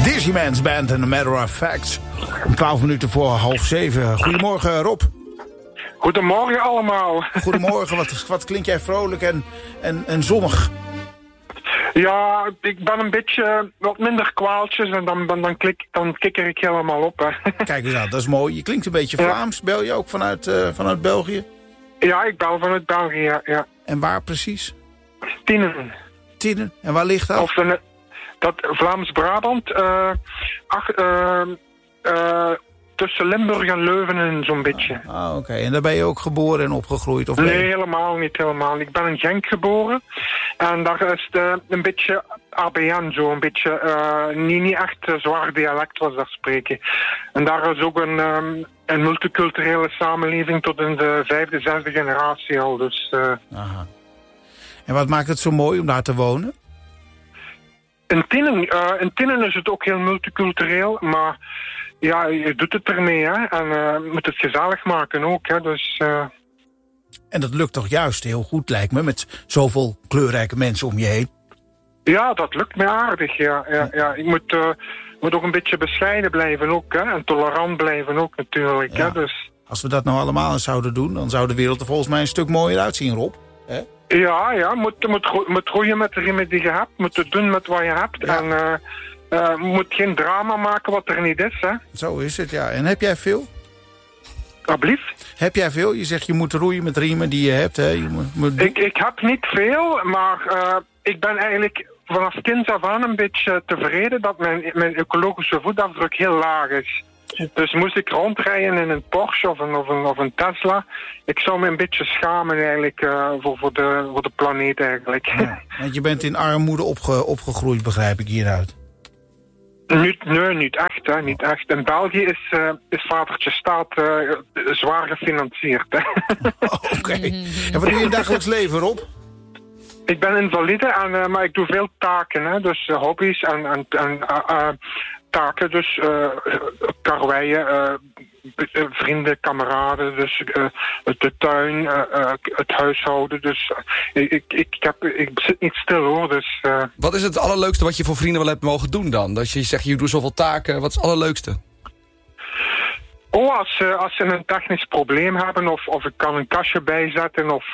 Dizzy Man's Band and A Matter of Fact. 12 minuten voor 6:30. Goedemorgen, Rob. Goedemorgen allemaal. Goedemorgen, wat klink jij vrolijk en zonnig. Ja, ik ben een beetje wat minder kwaaltjes en dan kikker ik helemaal op. Hè. Kijk eens aan, dat is mooi. Je klinkt een beetje Vlaams. Ja. Bel je ook vanuit België? Ja, ik bel vanuit België, ja. En waar precies? Tienen. Tienen? En waar ligt dat? Dat Vlaams-Brabant. Tussen Limburg en Leuven en zo'n beetje. Oké. En daar ben je ook geboren en opgegroeid? Of nee, helemaal niet. Ik ben in Genk geboren. En daar is een beetje ABN, zo een beetje niet echt zwaar dialect was daar spreken. En daar is ook een multiculturele samenleving tot in de 5e, 6e generatie al. Dus, Aha. En wat maakt het zo mooi om daar te wonen? In Tienen is het ook heel multicultureel, maar ja, je doet het ermee, hè. En moet het gezellig maken ook, hè. Dus, En dat lukt toch juist heel goed, lijkt me, met zoveel kleurrijke mensen om je heen? Ja, dat lukt me aardig, ja. Ik moet ook een beetje bescheiden blijven ook, hè. En tolerant blijven ook natuurlijk, ja. Hè. Dus... Als we dat nou allemaal eens zouden doen, dan zou de wereld er volgens mij een stuk mooier uitzien, Rob. Hè? Ja, moet groeien met de riemen die je hebt. Moet het doen met wat je hebt. Ja. En moet geen drama maken wat er niet is, hè. Zo is het, ja. En heb jij veel? Alblieft? Heb jij veel? Je zegt je moet roeien met riemen die je hebt, hè? Ik heb niet veel, maar ik ben eigenlijk vanaf kind af aan een beetje tevreden dat mijn ecologische voetafdruk heel laag is. Dus moest ik rondrijden in een Porsche of een Tesla, ik zou me een beetje schamen eigenlijk voor de planeet eigenlijk. Ja, want je bent in armoede opgegroeid, begrijp ik hieruit. Nee, niet echt, hè, niet echt. In België is vadertje staat zwaar gefinancierd, hè. Oké. En wat doe je in het dagelijks leven, Rob? Ik ben invalide, maar ik doe veel taken, hè. Dus hobby's en taken, dus karweien, vrienden, kameraden, dus de tuin, het huishouden. Dus ik zit niet stil, hoor. Dus, Wat is het allerleukste wat je voor vrienden wel hebt mogen doen dan? Dat je zegt, je doet zoveel taken, wat is het allerleukste? Als ze een technisch probleem hebben of ik kan een kastje bijzetten of...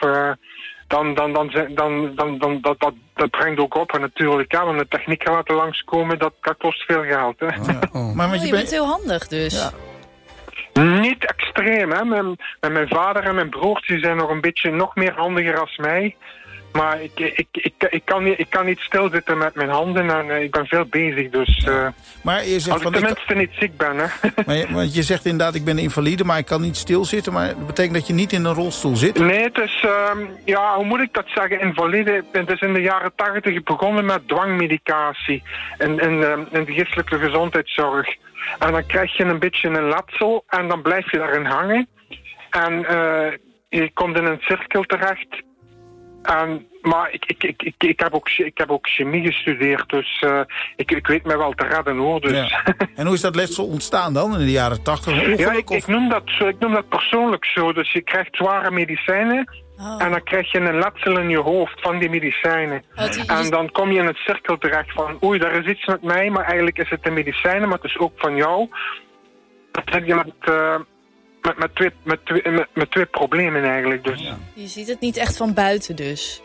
Dat brengt ook op, en natuurlijk, ja, want de techniek laten langskomen, dat kost veel geld, hè. Maar je bent heel handig, dus. Ja. Niet extreem, hè. Mijn vader en mijn broertje zijn nog meer handiger als mij. Maar ik kan niet stilzitten met mijn handen en ik ben veel bezig, dus... Maar je zegt als ik tenminste niet ziek ben, hè. Want je zegt inderdaad, ik ben invalide, maar ik kan niet stilzitten. Maar dat betekent dat je niet in een rolstoel zit? Nee, het is... hoe moet ik dat zeggen? Invalide, het is in de jaren 80 begonnen met dwangmedicatie in de geestelijke gezondheidszorg. En dan krijg je een beetje een letsel en dan blijf je daarin hangen. En je komt in een cirkel terecht... Maar ik heb ook chemie gestudeerd, dus ik weet mij wel te redden, hoor. Dus. Ja. En hoe is dat letsel ontstaan dan in de jaren 80? Ja, ik noem dat persoonlijk zo. Dus je krijgt zware medicijnen en dan krijg je een letsel in je hoofd van die medicijnen. En dan kom je in een cirkel terecht van, oei, daar is iets met mij, maar eigenlijk is het de medicijnen, maar het is ook van jou. Dat heb je met twee problemen eigenlijk. Dus. Ja. Je ziet het niet echt van buiten dus.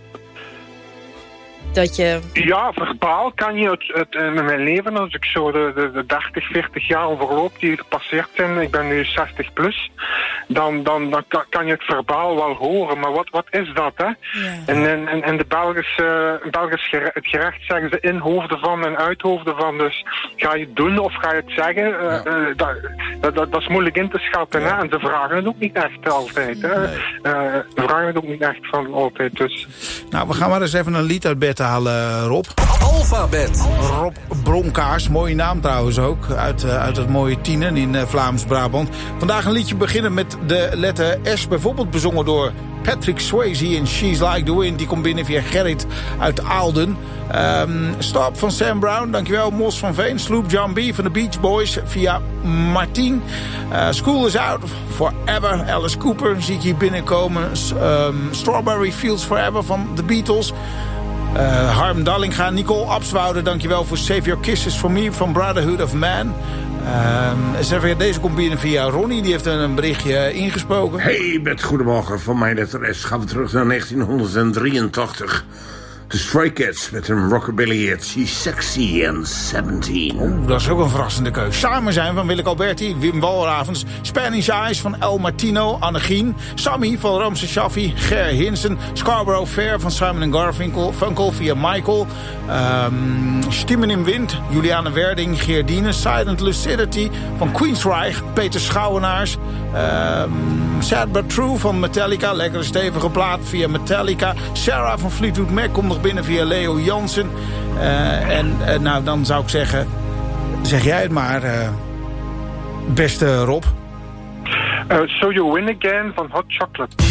Dat je... Ja, verbaal kan je het in mijn leven, als ik zo de 30, 40 jaar overloop die gepasseerd zijn, ik ben nu 60 plus, dan kan je het verbaal wel horen, maar wat is dat, hè? Ja. En de Belgisch het gerecht zeggen ze in hoofden van en uit hoofden van, dus ga je het doen of ga je het zeggen, dat is moeilijk in te schatten, hè? En ze vragen het ook niet echt altijd, hè? Ze vragen het ook niet echt van altijd, dus. Nou, we gaan maar eens even een lied uit bed halen, Rob. Alphabet. Rob Bronkaars, mooie naam trouwens ook. Uit het mooie Tienen in Vlaams-Brabant. Vandaag een liedje beginnen met de letter S. Bijvoorbeeld bezongen door Patrick Swayze en She's Like the Wind. Die komt binnen via Gerrit uit Aalden. Stop van Sam Brown, dankjewel. Mos van Veen, Sloop John B. van de Beach Boys via Martien. School is Out Forever, Alice Cooper zie ik hier binnenkomen. Strawberry Fields Forever van The Beatles. Harm Dallinga, Nicole Abswoude, dankjewel voor Save Your Kisses For Me van Brotherhood of Man. Deze komt binnen via Ronnie, die heeft een berichtje ingesproken. Hey, met goedemorgen van mijn letter S. Gaan we terug naar 1983. De Stray Cats met een rockabilly hit. She's Sexy and 17. Dat is ook een verrassende keus. Samen zijn van Willeke Alberti, Wim Walravens, Spanish Eyes van El Martino, Annegien, Sammy van Ramse Shaffi, Ger Hinsen, Scarborough Fair van Simon & Garfunkel via Michael, Stimmen in Wind, Juliane Werding, Geerdine, Silent Lucidity van Queensryche, Peter Schouwenaars, Sad But True van Metallica, lekkere stevige plaat via Metallica, Sarah van Fleetwood Mac komt nog binnen via Leo Jansen. Nou, dan zou ik zeggen, zeg jij het maar, beste Rob. So You Win Again van Hot Chocolate.